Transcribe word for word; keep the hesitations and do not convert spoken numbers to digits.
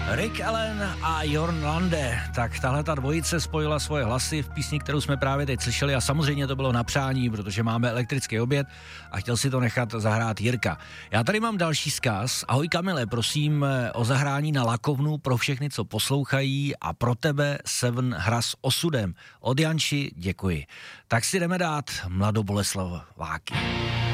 Rick Allen a Jorn Lande, tak tahle ta dvojice spojila svoje hlasy v písni, kterou jsme právě teď slyšeli a samozřejmě to bylo na přání, protože máme elektrický oběd a chtěl si to nechat zahrát Jirka. Já tady mám další vzkaz. Ahoj Kamile, prosím o zahrání na lakovnu pro všechny, co poslouchají a pro tebe Seven hra s osudem. Od Janči děkuji. Tak si jdeme dát Mladoboleslav Váky.